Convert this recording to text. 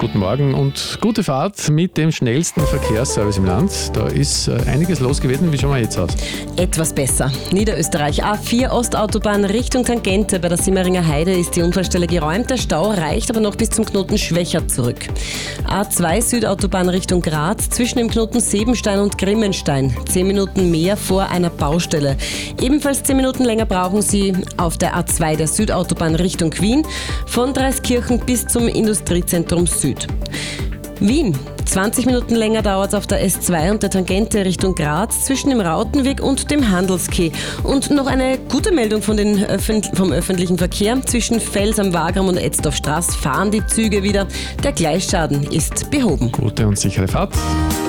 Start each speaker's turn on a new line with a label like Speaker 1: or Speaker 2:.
Speaker 1: guten Morgen und gute Fahrt mit dem schnellsten Verkehrsservice im Land. Da ist einiges los gewesen. Wie schauen wir jetzt aus?
Speaker 2: Etwas besser. Niederösterreich A4 Ostautobahn Richtung Tangente. Bei der Simmeringer Heide ist die Unfallstelle geräumt. Der Stau reicht aber noch bis zum Knoten Schwächert zurück. A2 Südautobahn Richtung Graz zwischen dem Knoten Sebenstein und Grimmenstein. 10 Minuten mehr vor einer Baustelle. Ebenfalls 10 Minuten länger brauchen Sie auf der A2 der Südautobahn Richtung Wien von Dreiskirchen bis zum Industriezentrum Süd. Wien. 20 Minuten länger dauert es auf der S2 und der Tangente Richtung Graz zwischen dem Rautenweg und dem Handelskeh. Und noch eine gute Meldung vom öffentlichen Verkehr. Zwischen Fels am Wagram und Etzdorfstraße fahren die Züge wieder. Der Gleisschaden ist behoben.
Speaker 1: Gute und sichere Fahrt.